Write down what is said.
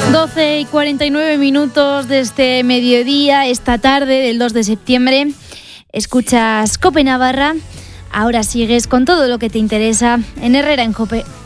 12:49 de este mediodía, esta tarde del 2 de septiembre. Escuchas COPE Navarra. Ahora sigues con todo lo que te interesa en Herrera en COPE.